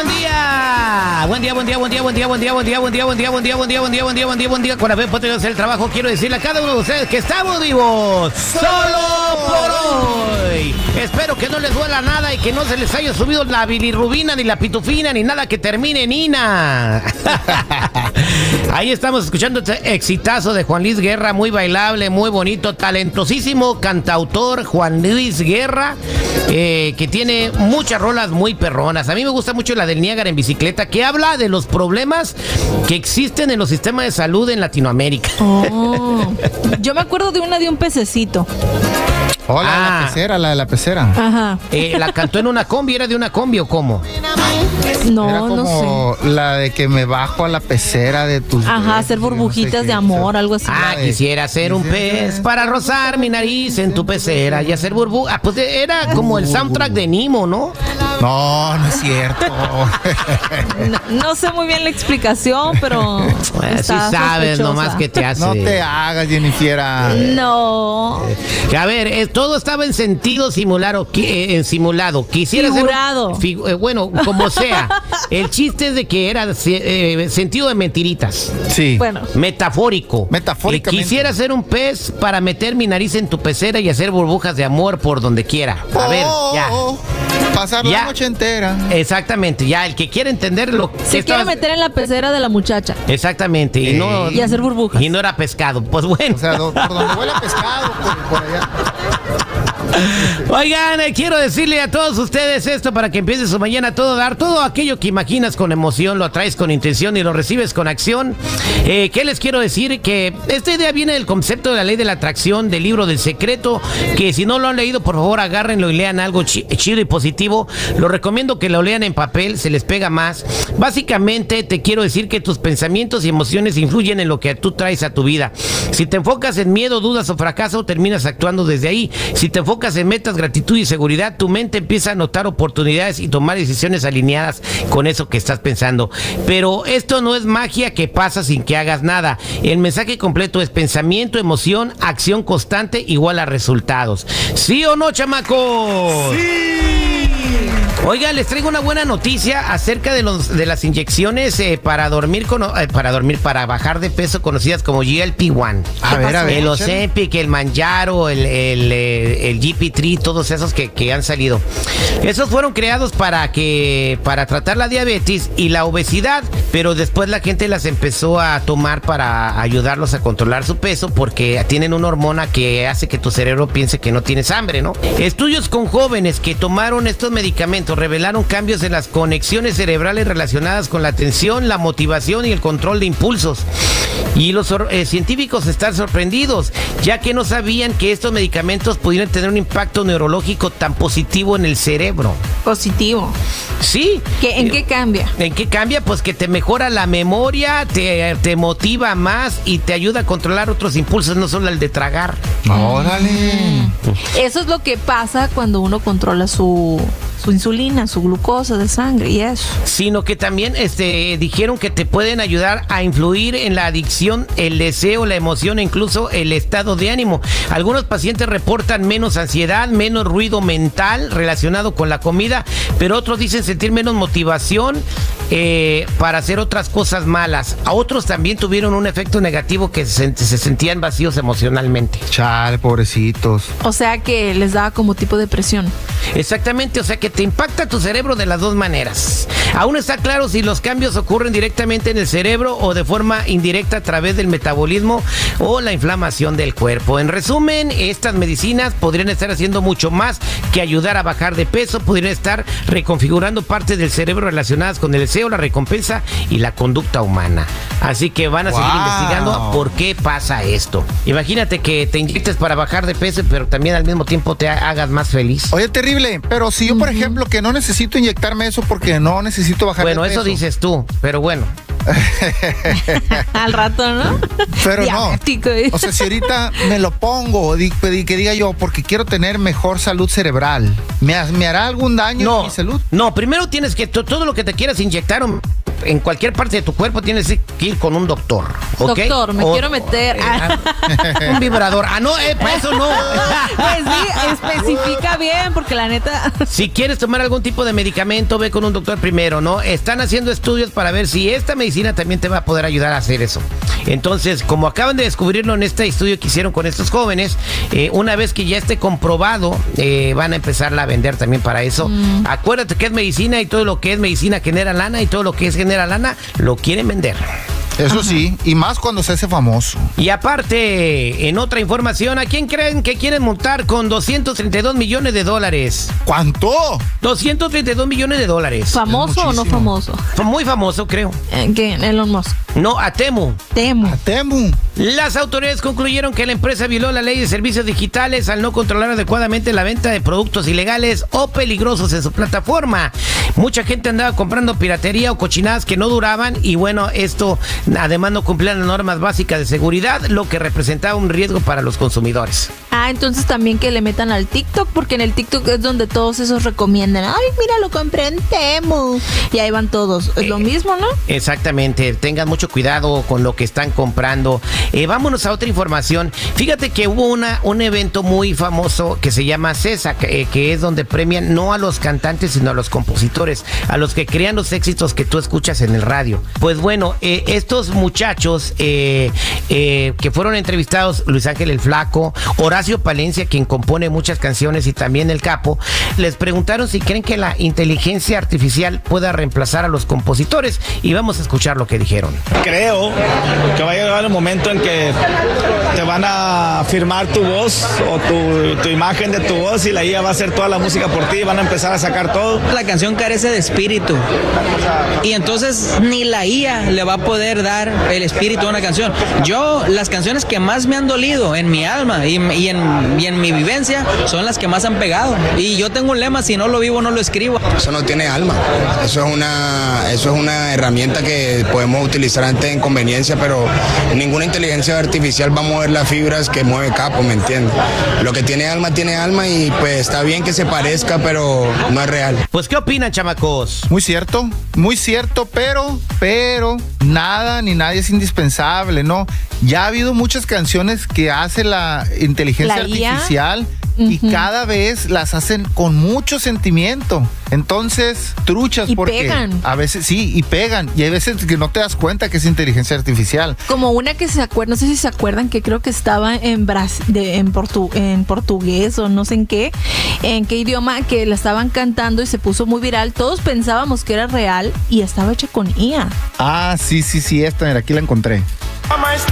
buen día. Buen día, buen día, buen día, buen día, buen día, buen día, buen día, buen día, buen día, buen día, buen día, buen día, buen día, buen día. Con haber podido hacer el trabajo, quiero decirle a cada uno de ustedes que estamos vivos solo por hoy. Espero que no les duela nada y que no se les haya subido la bilirrubina, ni la pitufina, ni nada que termine en ina. Ahí estamos escuchando este exitazo de Juan Luis Guerra, muy bailable, muy bonito, talentosísimo cantautor Juan Luis Guerra, que tiene muchas rolas muy perronas. A mí me gusta mucho la del Niágara en bicicleta, que habla de los problemas que existen en los sistemas de salud en Latinoamérica. Yo me acuerdo de un pececito. Hola, la pecera, la de la pecera. Ajá. ¿La cantó en una combi? ¿Era de una combi o cómo? No, Era como no sé. la de que me bajo a la pecera de tus... Ajá, hacer burbujitas no sé de amor, algo así. Quisiera ser un pez para rozar mi nariz en tu pecera y hacer burbujas. Pues era como el soundtrack de Nemo, ¿no? No, no es cierto. No sé muy bien la explicación, pero Sí sabes nomás que te hace. No te hagas, Jennifer. No. A ver, todo estaba en sentido simulado. Quisiera Figurado. ser bueno, como sea. El chiste es de que era sentido de mentiritas. Sí. Bueno. Metafórico. Metafóricamente. Quisiera ser un pez para meter mi nariz en tu pecera y hacer burbujas de amor por donde quiera. A ver, ya. Pasar Ya. la noche entera. Exactamente, ya, el que quiere entender lo que Se quiere meter en la pecera de la muchacha Exactamente, y hacer burbujas. Y no era pescado, pues bueno. O sea, por donde huele a pescado, por allá. Oigan, quiero decirle a todos ustedes esto para que empiece su mañana a todo dar. Todo aquello que imaginas con emoción, lo atraes con intención y lo recibes con acción. ¿Qué les quiero decir? Que esta idea viene del concepto de la ley de la atracción, del libro del secreto, que si no lo han leído, por favor agárrenlo y lean algo chido y positivo. Lo recomiendo que lo lean en papel, se les pega más. Básicamente te quiero decir que tus pensamientos y emociones influyen en lo que tú traes a tu vida. Si te enfocas en miedo, dudas o fracaso, terminas actuando desde ahí. Si te enfocas en metas, gratitud y seguridad, tu mente empieza a notar oportunidades y tomar decisiones alineadas con eso que estás pensando. Pero esto no es magia que pasa sin que hagas nada. El mensaje completo es pensamiento, emoción, acción constante igual a resultados. ¿Sí o no, chamacos? ¡Sí! Oiga, les traigo una buena noticia acerca de las inyecciones para bajar de peso, conocidas como GLP-1. A ver. El Ozempic, el Mounjaro, el GP3, todos esos que han salido. Esos fueron creados para tratar la diabetes y la obesidad, pero después la gente las empezó a tomar para ayudarlos a controlar su peso porque tienen una hormona que hace que tu cerebro piense que no tienes hambre, ¿no? Estudios con jóvenes que tomaron estos medicamentos revelaron cambios en las conexiones cerebrales relacionadas con la atención, la motivación y el control de impulsos. Y los científicos están sorprendidos, ya que no sabían que estos medicamentos pudieran tener un impacto neurológico tan positivo en el cerebro. Positivo. Sí. ¿En qué cambia? ¿En qué cambia? Pues que te mejora la memoria, te motiva más y te ayuda a controlar otros impulsos, no solo el de tragar. ¡Órale! Eso es lo que pasa cuando uno controla su insulina, su glucosa de sangre y eso. Sino que también dijeron que te pueden ayudar a influir en la adicción, el deseo, la emoción e incluso el estado de ánimo. Algunos pacientes reportan menos ansiedad, menos ruido mental relacionado con la comida, pero otros dicen sentir menos motivación para hacer otras cosas malas. A otros también tuvieron un efecto negativo que se sentían vacíos emocionalmente. Chale, pobrecitos. O sea que les daba como tipo depresión. Exactamente, o sea que te impacta tu cerebro de las dos maneras. Aún está claro si los cambios ocurren directamente en el cerebro o de forma indirecta a través del metabolismo o la inflamación del cuerpo. En resumen, estas medicinas podrían estar haciendo mucho más que ayudar a bajar de peso, podrían estar reconfigurando partes del cerebro relacionadas con el deseo, la recompensa y la conducta humana. Así que van a seguir investigando por qué pasa esto. Imagínate que te inyectes para bajar de peso, pero también al mismo tiempo te hagas más feliz. Oye, terrible, pero si yo, por ejemplo, que no necesito inyectarme eso porque no necesito bajar de peso. Bueno, eso dices tú, pero bueno. Al rato, ¿no? Pero Diabético. no. O sea, si ahorita me lo pongo, que diga yo, porque quiero tener mejor salud cerebral, ¿me hará algún daño a mi salud? No, primero tienes que todo lo que te quieras inyectar, en cualquier parte de tu cuerpo tienes que ir con un doctor, ¿ok? Doctor, me quiero meter un vibrador. No, para eso no. Pues sí, especifica bien, porque la neta... Si quieres tomar algún tipo de medicamento, ve con un doctor primero, ¿no? Están haciendo estudios para ver si esta medicina también te va a poder ayudar a hacer eso. Entonces, como acaban de descubrirlo en este estudio que hicieron con estos jóvenes, una vez que ya esté comprobado, van a empezarla a vender también para eso. Acuérdate que es medicina y todo lo que es medicina genera lana y todo lo que es genera lana lo quieren vender. Eso sí, y más cuando se hace famoso. Y aparte, en otra información, ¿a quién creen que quieren multar con $232 millones? ¿Cuánto? 232 millones de dólares. ¿Famoso o no famoso? Muy famoso, creo. ¿Qué? Elon Musk. No, a Temu. Temu. Las autoridades concluyeron que la empresa violó la ley de servicios digitales al no controlar adecuadamente la venta de productos ilegales o peligrosos en su plataforma. Mucha gente andaba comprando piratería o cochinadas que no duraban y bueno, esto además no cumplían las normas básicas de seguridad, lo que representaba un riesgo para los consumidores. Entonces también que le metan al TikTok, porque en el TikTok es donde todos esos recomiendan. Ay, mira, lo compré en Temu. Y ahí van todos. Es lo mismo, ¿no? Exactamente. Tengan mucho cuidado con lo que están comprando. Vámonos a otra información. Fíjate que hubo un evento muy famoso que se llama CESA, que es donde premian no a los cantantes, sino a los compositores, a los que crean los éxitos que tú escuchas en el radio. Pues bueno, estos muchachos que fueron entrevistados, Luis Ángel el Flaco, Horacio Palencia, quien compone muchas canciones, y también el Capo, les preguntaron si creen que la inteligencia artificial pueda reemplazar a los compositores, y vamos a escuchar lo que dijeron. Creo que va a llegar un momento en que te van a firmar tu voz o tu imagen de tu voz y la IA va a hacer toda la música por ti, van a empezar a sacar todo. La canción carece de espíritu y entonces ni la IA le va a poder dar el espíritu a una canción. Las canciones que más me han dolido en mi alma y en mi vivencia son las que más han pegado, y yo tengo un lema: si no lo vivo no lo escribo. Eso no tiene alma, eso es una herramienta que podemos utilizar ante inconveniencia, pero ninguna inteligencia artificial va a mover las fibras que mueve Capo, ¿me entiendes? Lo que tiene alma y pues está bien que se parezca, pero no es real. Pues ¿qué opinan, chamacos? Muy cierto, pero nada ni nadie es indispensable, ¿no? Ya ha habido muchas canciones que hace la inteligencia artificial y cada vez las hacen con mucho sentimiento. Entonces, truchas, y porque pegan. A veces sí, y pegan. Y hay veces que no te das cuenta que es inteligencia artificial. Como una que se acuerda, no sé si se acuerdan, que creo que estaba en portugués o no sé en qué idioma, que la estaban cantando y se puso muy viral. Todos pensábamos que era real y estaba hecha con IA. Sí, esta, mira, aquí la encontré.